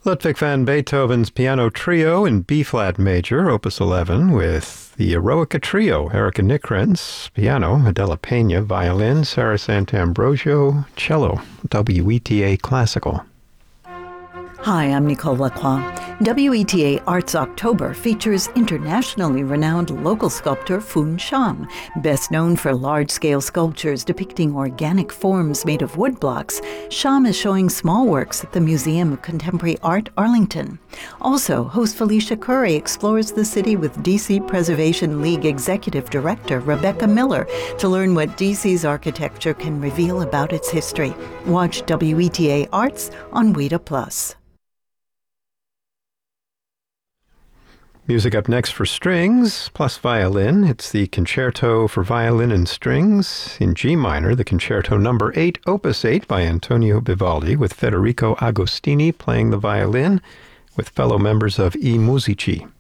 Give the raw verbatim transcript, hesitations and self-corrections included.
Ludwig van Beethoven's Piano Trio in B-flat major, Opus eleven, with the Eroica Trio, Erika Nikrentz, piano, Adela Pena, violin, Sarah Santambrosio, cello, W E T A Classical. Hi, I'm Nicole Lacroix. W E T A Arts October features internationally renowned local sculptor Foon Sham. Best known for large-scale sculptures depicting organic forms made of wood blocks, Sham is showing small works at the Museum of Contemporary Art, Arlington. Also, host Felicia Curry explores the city with D C Preservation League Executive Director Rebecca Miller to learn what D C's architecture can reveal about its history. Watch W E T A Arts on WETA Plus. Music up next for strings, plus violin. It's the Concerto for Violin and Strings in G minor, the Concerto number eight, Opus eight by Antonio Vivaldi, with Federico Agostini playing the violin with fellow members of I Musici.